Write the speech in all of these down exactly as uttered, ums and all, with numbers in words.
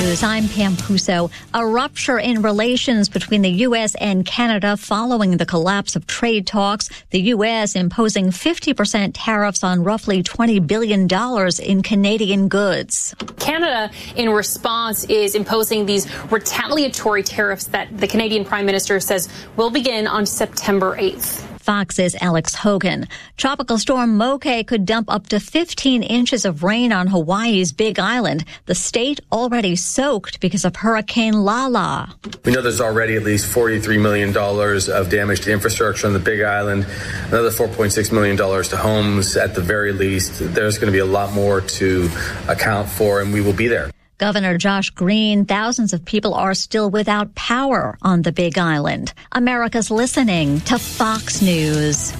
News. I'm Pam Puso. A rupture in relations between the U S and Canada following the collapse of trade talks. The U S imposing fifty percent tariffs on roughly twenty billion dollars in Canadian goods. Canada, in response, is imposing these retaliatory tariffs that the Canadian Prime Minister says will begin on September eighth. Fox's Alex Hogan. Tropical storm Moke could dump up to fifteen inches of rain on Hawaii's Big Island. The state already soaked because of Hurricane Lala. We know there's already at least forty-three million dollars of damage to infrastructure on the Big Island, another four point six million dollars to homes at the very least. There's going to be a lot more to account for, and we will be there. Governor Josh Green, thousands of people are still without power on the Big Island. America's listening to Fox News.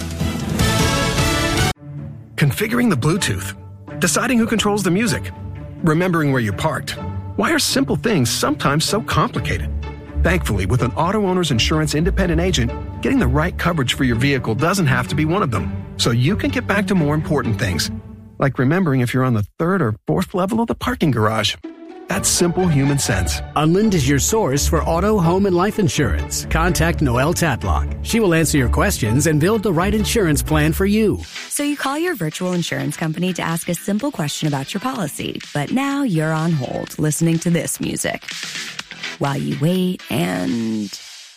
Configuring the Bluetooth, deciding who controls the music, remembering where you parked. Why are simple things sometimes so complicated? Thankfully, with an auto owner's insurance independent agent, getting the right coverage for your vehicle doesn't have to be one of them. So you can get back to more important things, like remembering if you're on the third or fourth level of the parking garage. That's simple human sense. Unlind is your source for auto, home, and life insurance. Contact Noelle Tatlock. She will answer your questions and build the right insurance plan for you. So you call your virtual insurance company to ask a simple question about your policy, but now you're on hold listening to this music while you wait and...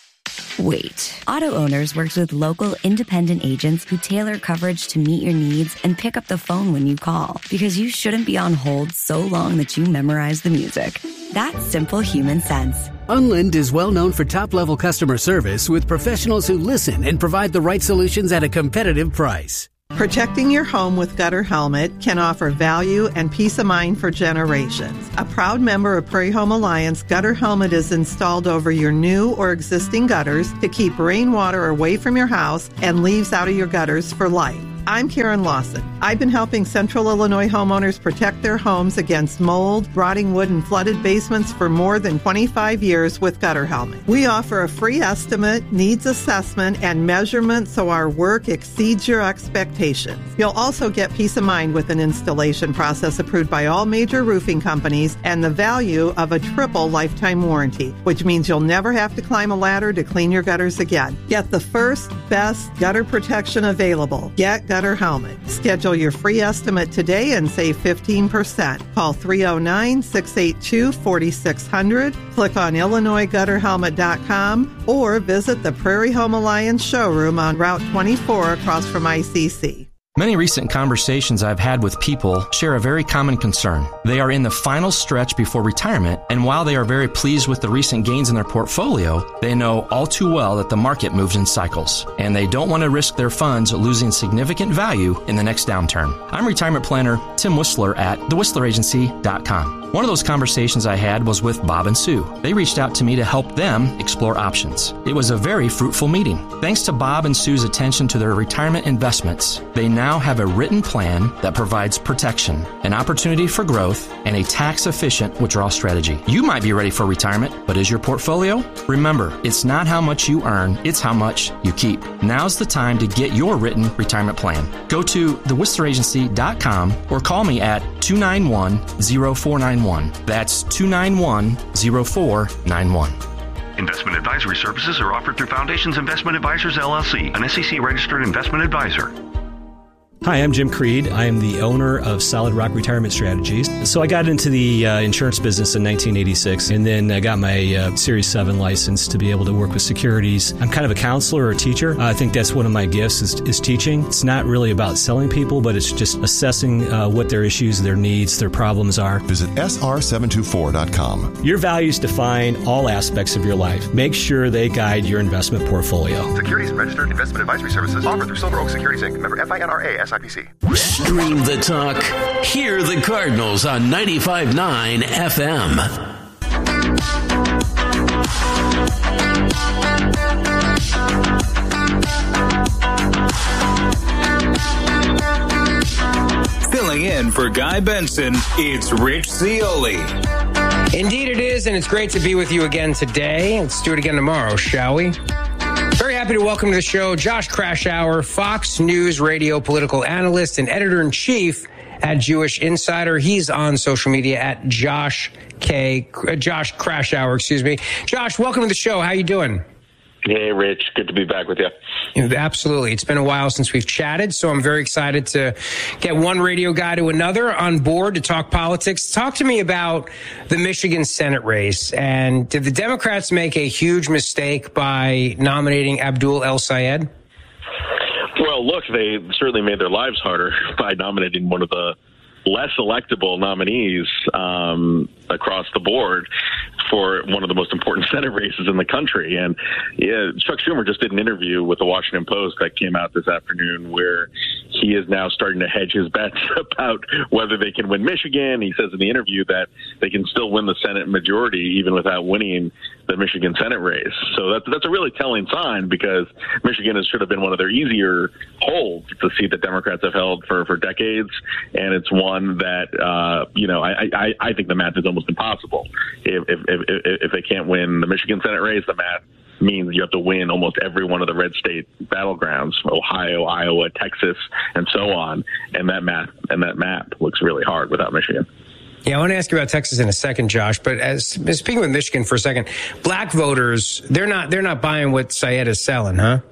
Wait. Auto Owners works with local independent agents who tailor coverage to meet your needs and pick up the phone when you call, because you shouldn't be on hold so long that you memorize the music. That's simple human sense. Unlind is well known for top-level customer service with professionals who listen and provide the right solutions at a competitive price. Protecting your home with Gutter Helmet can offer value and peace of mind for generations. A proud member of Prairie Home Alliance, Gutter Helmet is installed over your new or existing gutters to keep rainwater away from your house and leaves out of your gutters for life. I'm Karen Lawson. I've been helping Central Illinois homeowners protect their homes against mold, rotting wood, and flooded basements for more than twenty-five years with Gutter Helmet. We offer a free estimate, needs assessment, and measurement so our work exceeds your expectations. You'll also get peace of mind with an installation process approved by all major roofing companies and the value of a triple lifetime warranty, which means you'll never have to climb a ladder to clean your gutters again. Get the first, best gutter protection available. Get Gutter Helmet. Schedule your free estimate today and save fifteen percent. Call three oh nine, six eight two, four six zero zero, click on Illinois Gutter Helmet dot com, or visit the Prairie Home Alliance showroom on Route twenty-four across from I C C. Many recent conversations I've had with people share a very common concern. They are in the final stretch before retirement, and while they are very pleased with the recent gains in their portfolio, they know all too well that the market moves in cycles, and they don't want to risk their funds losing significant value in the next downturn. I'm retirement planner Tim Whistler at the whistler agency dot com. One of those conversations I had was with Bob and Sue. They reached out to me to help them explore options. It was a very fruitful meeting. Thanks to Bob and Sue's attention to their retirement investments, they now have a written plan that provides protection, an opportunity for growth, and a tax-efficient withdrawal strategy. You might be ready for retirement, but is your portfolio? Remember, it's not how much you earn, it's how much you keep. Now's the time to get your written retirement plan. Go to the whistler agency dot com or call me at two nine one, zero four nine one. That's two nine one, zero four nine one. Investment advisory services are offered through Foundations Investment Advisors, L L C, an S E C-registered investment advisor. Hi, I'm Jim Creed. I am the owner of Solid Rock Retirement Strategies. So I got into the uh, insurance business in nineteen eighty-six, and then I got my uh, Series seven license to be able to work with securities. I'm kind of a counselor or a teacher. Uh, I think that's one of my gifts is, is teaching. It's not really about selling people, but it's just assessing uh, what their issues, their needs, their problems are. Visit S R seven two four dot com. Your values define all aspects of your life. Make sure they guide your investment portfolio. Securities and registered investment advisory services offered through Silver Oak Securities, Incorporated. Member F I N R A S I P C. Stream the talk. Hear the Cardinals on ninety-five point nine F M. Filling in for Guy Benson, it's Rich Zeoli. Indeed it is, and it's great to be with you again today. Let's do it again tomorrow, shall we? Very happy to welcome to the show Josh Kraushaar, Fox News radio political analyst and editor-in-chief at Jewish Insider. He's on social media at Josh K. Uh, Josh Kraushaar, excuse me. Josh, welcome to the show. How you doing? Hey, Rich. Good to be back with you. Absolutely. It's been a while since we've chatted, so I'm very excited to get one radio guy to another on board to talk politics. Talk to me about the Michigan Senate race. And did the Democrats make a huge mistake by nominating Abdul El-Sayed? Well, look, they certainly made their lives harder by nominating one of the less electable nominees um, across the board for one of the most important Senate races in the country. And yeah, Chuck Schumer just did an interview with the Washington Post that came out this afternoon where he is now starting to hedge his bets about whether they can win Michigan. He says in the interview that they can still win the Senate majority even without winning the Michigan Senate race. So that's, that's a really telling sign, because Michigan has, should have been one of their easier holds. It's a seat that Democrats have held for, for decades, and it's one that, uh, you know, I, I, I think the math is almost impossible. If, if, if, if they can't win the Michigan Senate race, the math means you have to win almost every one of the red state battlegrounds, Ohio, Iowa, Texas, and so on. And that math and that map looks really hard without Michigan. Yeah, I want to ask you about Texas in a second, Josh. But as speaking with Michigan for a second, black voters, they're not they're not buying what Sayed is selling, huh?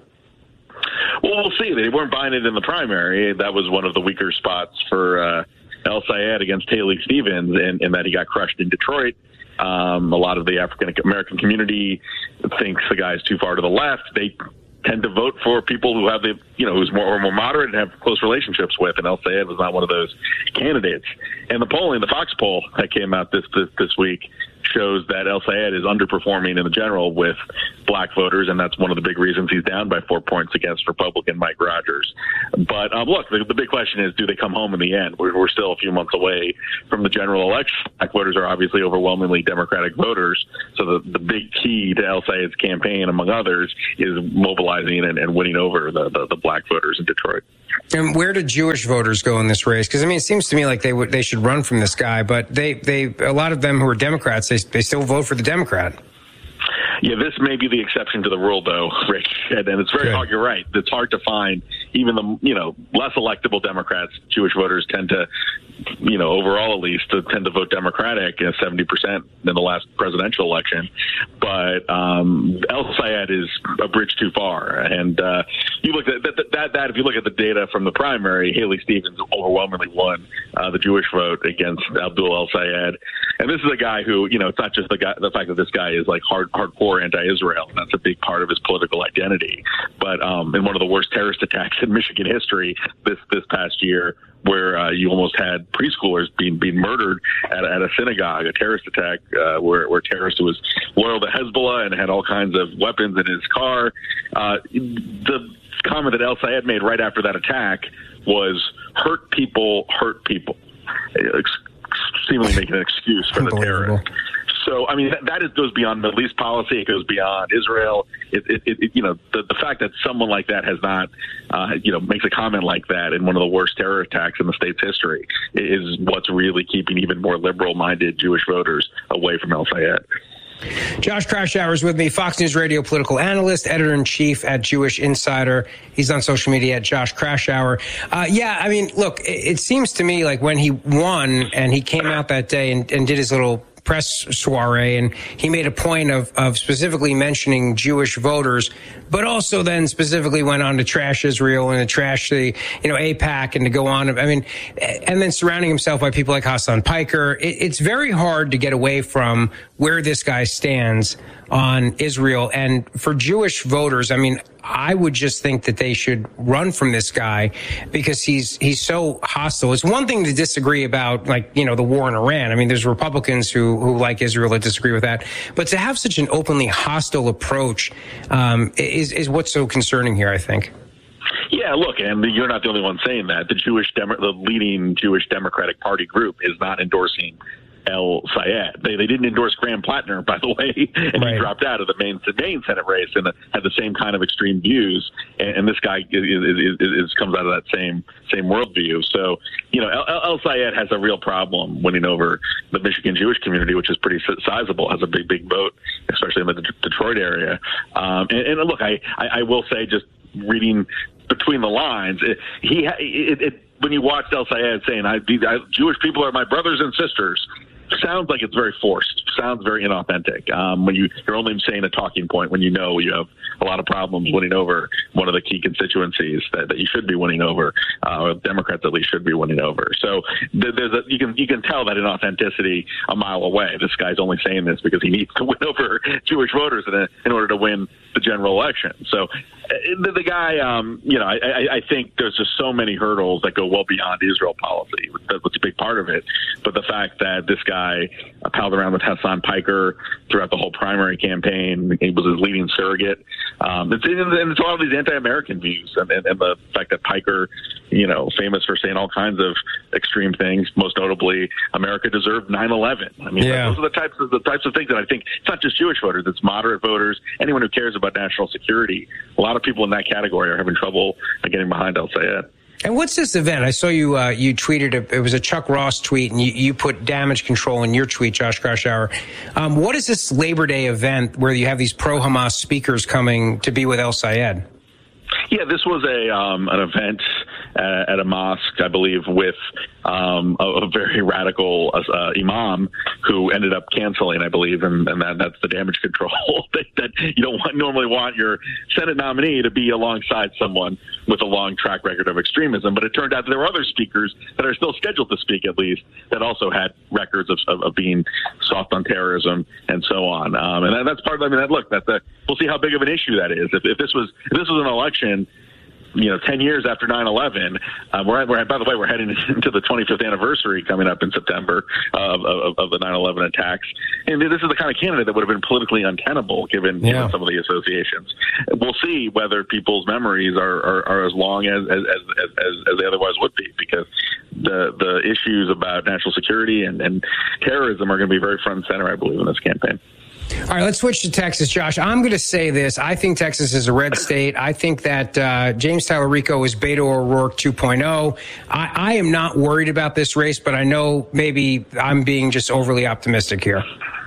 Well, we'll see. They weren't buying it in the primary. That was one of the weaker spots for uh, El-Sayed against Haley Stevens, in, in that he got crushed in Detroit. Um, a lot of the African American community thinks the guy's too far to the left. They tend to vote for people who have the, you know, who's more or more moderate and have close relationships with. And El-Sayed was not one of those candidates. And the polling, the Fox poll that came out this this, this week, shows that El-Sayed is underperforming in the general with black voters, and that's one of the big reasons he's down by four points against Republican Mike Rogers. But um, look, the, the big question is, do they come home in the end? We're, we're still a few months away from the general election. Black voters are obviously overwhelmingly Democratic voters, so the, the big key to El-Sayed's campaign, among others, is mobilizing and, and winning over the, the, the black voters in Detroit. And where do Jewish voters go in this race? Because I mean, it seems to me like they would they should run from this guy, but they they a lot of them who are Democrats, they they still vote for the Democrat. Yeah, this may be the exception to the rule, though, Rich. And, and it's very hard. You're right. It's hard to find even the, you know, less electable Democrats. Jewish voters tend to, you know, overall at least, to tend to vote Democratic, you know, seventy percent in the last presidential election. But um, El-Sayed is a bridge too far. And uh, you look at that, that, that, if you look at the data from the primary, Haley Stevens overwhelmingly won uh, the Jewish vote against Abdul El-Sayed. And this is a guy who, you know, it's not just the guy, the fact that this guy is like hard, hardcore anti-Israel, and that's a big part of his political identity. But um, in one of the worst terrorist attacks in Michigan history this this past year, where uh, you almost had preschoolers being being murdered at, at a synagogue, a terrorist attack uh, where, where a terrorist who was loyal to Hezbollah and had all kinds of weapons in his car. Uh, the comment that El-Sayed made right after that attack was, hurt people, hurt people. Seemingly making an excuse for the terror. So, I mean, that, that is, goes beyond Middle East policy. It goes beyond Israel. It, it, it you know, the, the fact that someone like that has not, uh, you know, makes a comment like that in one of the worst terror attacks in the state's history is what's really keeping even more liberal-minded Jewish voters away from El-Sayed. Josh Kraushaar is with me, Fox News Radio political analyst, editor-in-chief at Jewish Insider. He's on social media at Josh Kraushaar. Uh, yeah, I mean, look, it, it seems to me like when he won and he came out that day and, and did his little press soiree, and he made a point of, of specifically mentioning Jewish voters, but also then specifically went on to trash Israel and to trash the, you know, AIPAC and to go on. I mean, and then surrounding himself by people like Hassan Piker. It, it's very hard to get away from where this guy stands on Israel. And for Jewish voters, I mean, I would just think that they should run from this guy because he's he's so hostile. It's one thing to disagree about, like, you know, the war in Iran. I mean, there's Republicans who, who like Israel that disagree with that. But to have such an openly hostile approach um, is, is what's so concerning here, I think. Yeah, look, and you're not the only one saying that. The Jewish, Demo- the leading Jewish Democratic Party group is not endorsing El-Sayed. They they didn't endorse Graham Plattner, by the way, and right. he dropped out of the main the main Senate race and had the same kind of extreme views. And, and this guy is, is, is, is comes out of that same same worldview. So, you know, El-Sayed has a real problem winning over the Michigan Jewish community, which is pretty sizable, has a big big vote, especially in the D- Detroit area. Um, and, and look, I, I I will say, just reading between the lines, it, he it, it when you watched El Sayed saying, I, I, Jewish people are my brothers and sisters, sounds like it's very forced, sounds very inauthentic. Um, when you, you're only saying a talking point when you know you have a lot of problems winning over one of the key constituencies that, that you should be winning over, uh, or Democrats at least should be winning over. So th- there's a, you can you can tell that inauthenticity a mile away. This guy's only saying this because he needs to win over Jewish voters in, a, in order to win the general election. So uh, the, the guy, um, you know, I, I, I think there's just so many hurdles that go well beyond Israel policy. That's a big part of it. But the fact that this guy uh, palled around with Hassan Piker throughout the whole primary campaign, he was his leading surrogate. Um, it's, and it's a lot of these anti-American views, and, and, and the fact that Piker, you know, famous for saying all kinds of extreme things, most notably, America deserved nine eleven. I mean, yeah. those are the types of the types of things that I think it's not just Jewish voters; it's moderate voters, anyone who cares about national security. A lot of people in that category are having trouble getting behind El Sayed. And what's this event? I saw you uh, you tweeted, a, it was a Chuck Ross tweet, and you, you put damage control in your tweet, Josh Kraushaar. Um, what is this Labor Day event where you have these pro-Hamas speakers coming to be with El Sayed? Yeah, this was a um, an event uh, at a mosque, I believe, with um, a, a very radical uh, imam who ended up canceling, I believe, and, and that, that's the damage control that, that you don't want, normally want your Senate nominee to be alongside someone with a long track record of extremism. But it turned out that there were other speakers that are still scheduled to speak, at least, that also had records of, of, of being soft on terrorism and so on. Um, and that, that's part of, I mean, that, look, that's a, we'll see how big of an issue that is. If, if this was if this was an election, you know, ten years after nine eleven, uh, we're, we're, by the way, we're heading into the twenty-fifth anniversary coming up in September of, of, of the nine eleven attacks. And this is the kind of candidate that would have been politically untenable given, yeah. given some of the associations. We'll see whether people's memories are, are, are as long as as, as, as, as they otherwise would be, because the, the issues about national security and, and terrorism are going to be very front and center, I believe, in this campaign. All right, let's switch to Texas, Josh. I'm going to say this. I think Texas is a red state. I think that uh, James Tallarico is Beto O'Rourke two point oh. I, I am not worried about this race, but I know maybe I'm being just overly optimistic here.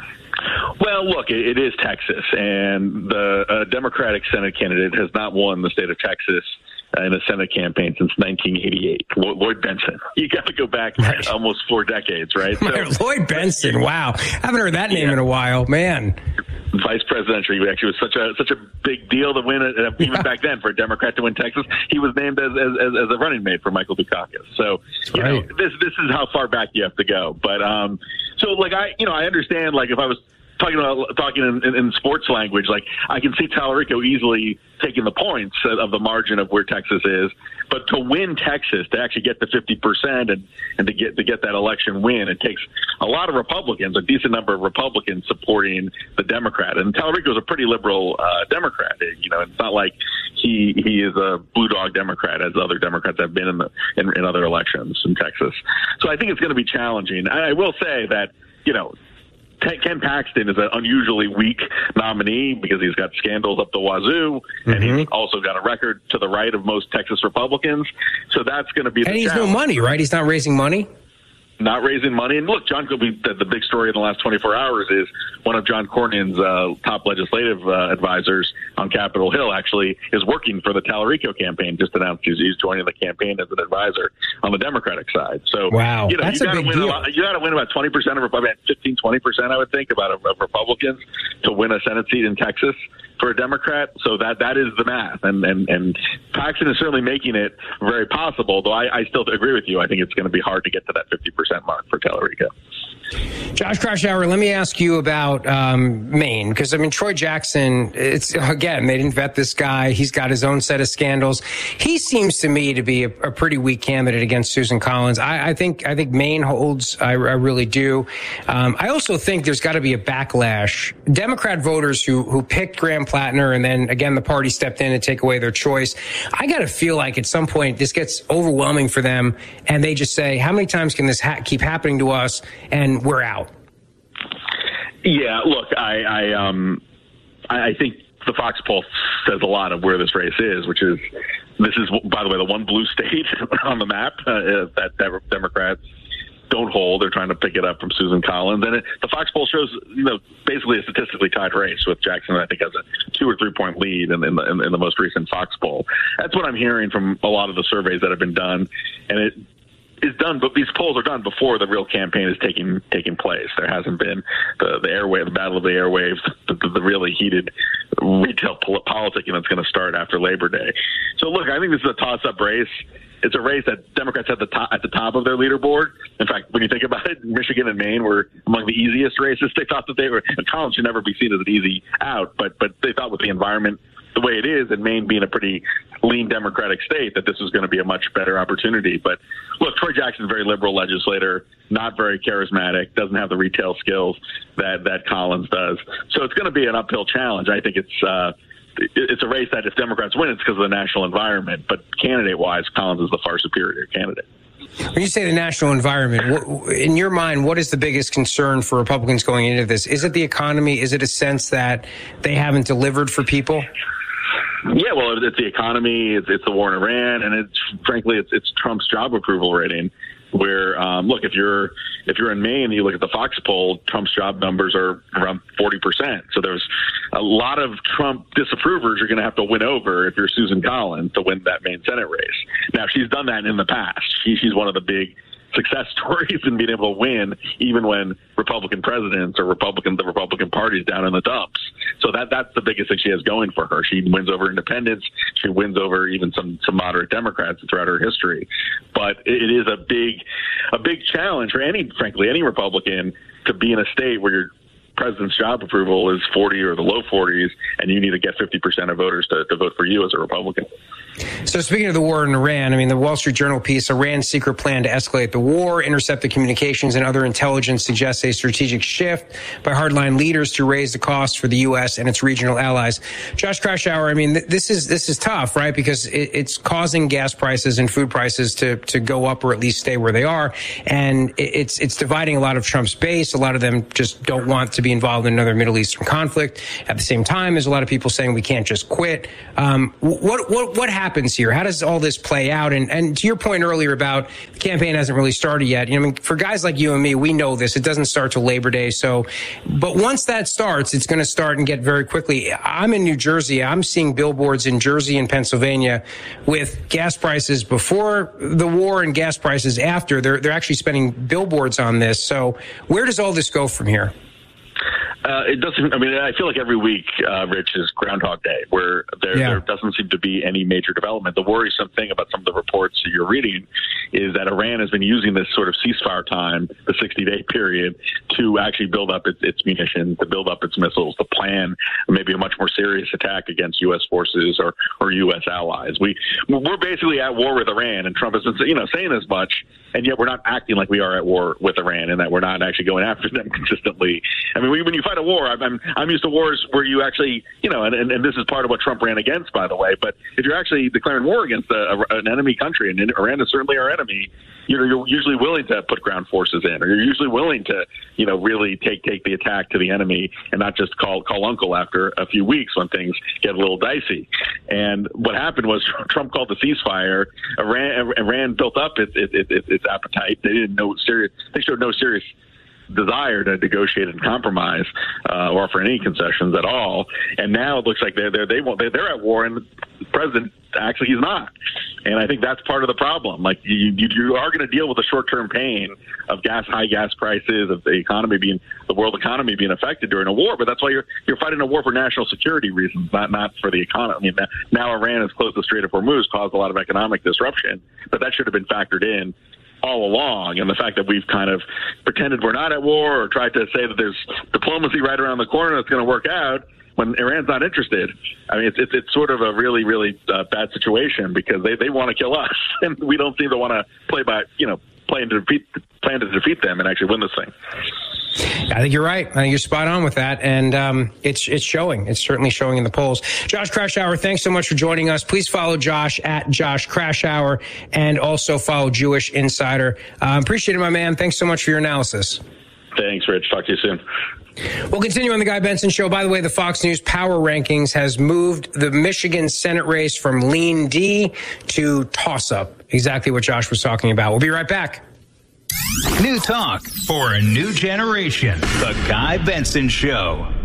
Well, look, it, it is Texas, and the uh, Democratic Senate candidate has not won the state of Texas in a Senate campaign since nineteen eighty-eight. Lloyd Bentsen. You got to go back right. almost four decades, right? So, Lloyd Bentsen. Wow, haven't heard that name yeah. in a while, man. Vice presidential. He actually was such a such a big deal to win it, uh, even yeah. back then, for a Democrat to win Texas. He was named as as, as a running mate for Michael Dukakis. So you right. know, this this is how far back you have to go. But um, so like I you know I understand, like if I was talking about talking in, in, in sports language, like I can see Tallarico easily taking the points of the margin of where Texas is, but to win Texas, to actually get to fifty percent and, and to get to get that election win, it takes a lot of Republicans, a decent number of Republicans supporting the Democrat. And Tallarico is a pretty liberal uh, Democrat. You know, it's not like he he is a blue dog Democrat as other Democrats have been in the in, in other elections in Texas. So I think it's going to be challenging. I, I will say that, you know, Ken Paxton is an unusually weak nominee because he's got scandals up the wazoo, mm-hmm. and he's also got a record to the right of most Texas Republicans. So that's going to be the And he's challenge. no money, right? He's not raising money? Not raising money. And look, John, the, the big story in the last twenty-four hours is one of John Cornyn's uh, top legislative uh, advisors on Capitol Hill actually is working for the Tallarico campaign. Just announced he's, he's joining the campaign as an advisor on the Democratic side. So, wow, you know, that's you a got to big win. deal. A lot, you got to win about twenty percent of Republicans, fifteen, twenty percent, I would think, about of, of Republicans to win a Senate seat in Texas for a Democrat. So that that is the math, and and and Paxton is certainly making it very possible. Though I, I still agree with you. I think it's going to be hard to get to that fifty percent mark for Tallarico. Josh Kraushaar, let me ask you about um, Maine, because I mean Troy Jackson. It's again they didn't vet this guy. He's got his own set of scandals. He seems to me to be a, a pretty weak candidate against Susan Collins. I, I think I think Maine holds. I, I really do. Um, I also think there's got to be a backlash. Democrat voters who who picked Graham Plattner and then again the party stepped in to take away their choice. I got to feel like at some point this gets overwhelming for them, and they just say, "How many times can this ha- keep happening to us?" And we're out. Yeah, look, I, I um, I think the Fox poll says a lot of where this race is, which is this is, by the way, the one blue state on the map uh, that Democrats don't hold. They're trying to pick it up from Susan Collins. And it, the Fox poll shows, you know, basically a statistically tied race with Jackson, I think, has a two or three point lead in, in, the, in the most recent Fox poll. That's what I'm hearing from a lot of the surveys that have been done. And it is done, but these polls are done before the real campaign is taking taking place. There hasn't been the the airwave, the battle of the airwaves, the, the, the really heated retail pol- politicking that's going to start after Labor Day. So, look, I think this is a toss-up race. It's a race that Democrats at the top at the top of their leaderboard. In fact, when you think about it, Michigan and Maine were among the easiest races. They thought that they were. And Collins should never be seen as an easy out, but but they thought with the environment the way it is, and Maine being a pretty lean Democratic state, that this was going to be a much better opportunity. But look, Troy Jackson's a very liberal legislator, not very charismatic, doesn't have the retail skills that, that Collins does. So it's going to be an uphill challenge. I think it's uh, it's a race that if Democrats win, it's because of the national environment. But candidate-wise, Collins is the far superior candidate. When you say the national environment, what, in your mind, what is the biggest concern for Republicans going into this? Is it the economy? Is it a sense that they haven't delivered for people? Yeah, well, it's the economy, it's, it's the war in Iran, and it's frankly, it's, it's Trump's job approval rating. Where um, look, if you're if you're in Maine, and you look at the Fox poll, Trump's job numbers are around forty percent. So there's a lot of Trump disapprovers you're going to have to win over if you're Susan Collins to win that Maine Senate race. Now, she's done that in the past. She, she's one of the big success stories in being able to win, even when Republican presidents or Republican the Republican Party's down in the dumps. So that that's the biggest thing she has going for her. She wins over independents. She wins over even some some moderate Democrats throughout her history. But it is a big a big challenge for any, frankly, any Republican to be in a state where your president's job approval is forty or the low forties, and you need to get fifty percent of voters to, to vote for you as a Republican. So speaking of the war in Iran, I mean, the Wall Street Journal piece, Iran's secret plan to escalate the war, intercept the communications, and other intelligence suggests a strategic shift by hardline leaders to raise the cost for the U S and its regional allies. Josh Kraushaar, I mean, th- this is this is tough, right? Because it, it's causing gas prices and food prices to, to go up or at least stay where they are. And it, it's it's dividing a lot of Trump's base. A lot of them just don't want to be involved in another Middle Eastern conflict. At the same time, there's a lot of people saying we can't just quit. Um, what what what happens here? How does all this play out? And and to your point earlier about the campaign hasn't really started yet. You know, I mean, for guys like you and me, we know this. It doesn't start till Labor Day. So, but once that starts, it's going to start and get very quickly. I'm in New Jersey. I'm seeing billboards in Jersey and Pennsylvania with gas prices before the war and gas prices after. They're they're actually spending billboards on this. So, where does all this go from here? Uh, it doesn't. I mean, I feel like every week, uh, Rich, is Groundhog Day, where there, yeah. there doesn't seem to be any major development. The worrisome thing about some of the reports that you're reading is that Iran has been using this sort of ceasefire time, the sixty-day period, to actually build up its, its munitions, to build up its missiles, to plan maybe a much more serious attack against U S forces or, or U S allies. We we're basically at war with Iran, and Trump has been, you know, saying as much, and yet we're not acting like we are at war with Iran, and that we're not actually going after them consistently. I mean, we, when you fight a war, I'm I'm used to wars where you actually, you know, and, and, and this is part of what Trump ran against, by the way. But if you're actually declaring war against a, a, an enemy country, and Iran is certainly our enemy, you're, you're usually willing to put ground forces in, or you're usually willing to, you know, really take take the attack to the enemy, and not just call call uncle after a few weeks when things get a little dicey. And what happened was Trump called the ceasefire. Iran Iran built up its its, its, its appetite. They didn't know serious. They showed no serious desire to negotiate and compromise uh, or offer any concessions at all. And now it looks like they're they're they won't, they're, they're at war, and the president actually he's not. And I think that's part of the problem. Like you, you, you are going to deal with the short-term pain of gas, high gas prices, of the economy being the world economy being affected during a war. But that's why you're you're fighting a war for national security reasons, not not for the economy. I mean, now Iran has closed the Strait of Hormuz, caused a lot of economic disruption, but that should have been factored in all along. And the fact that we've kind of pretended we're not at war, or tried to say that there's diplomacy right around the corner that's going to work out when Iran's not interested. I mean, it's it's, it's sort of a really, really uh, bad situation, because they, they want to kill us, and we don't seem to want to play by, you know, playing to defeat, plan to defeat them and actually win this thing. I think you're right. I think you're spot on with that. And um, it's it's showing. It's certainly showing in the polls. Josh Kraushaar, thanks so much for joining us. Please follow Josh at Josh Kraushaar, and also follow Jewish Insider. Uh, appreciate it, my man. Thanks so much for your analysis. Thanks, Rich. Talk to you soon. We'll continue on the Guy Benson Show. By the way, the Fox News Power Rankings has moved the Michigan Senate race from lean D to toss-up. Exactly what Josh was talking about. We'll be right back. New talk for a new generation. The Guy Benson Show.